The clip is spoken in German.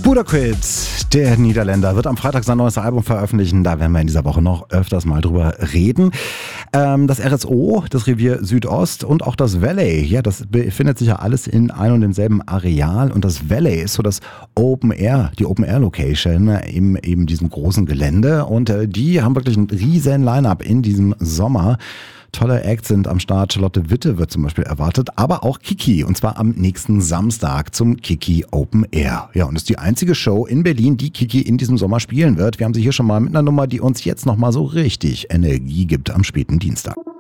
Budapest, der Niederländer, wird am Freitag sein neues Album veröffentlichen. Da werden wir in dieser Woche noch öfters mal drüber reden. Das RSO, das Revier Südost und auch das Valley, ja, das befindet sich ja alles in ein und demselben Areal. Und das Valley ist so das Open Air, die Open Air Location in eben diesem großen Gelände. Und die haben wirklich ein riesen Line-Up in diesem Sommer. Tolle Acts sind am Start. Charlotte Witte wird zum Beispiel erwartet, aber auch Kiki, und zwar am nächsten Samstag zum Kiki Open Air. Ja, und ist die einzige Show in Berlin, die Kiki in diesem Sommer spielen wird. Wir haben sie hier schon mal mit einer Nummer, die uns jetzt nochmal so richtig Energie gibt am späten Dienstag.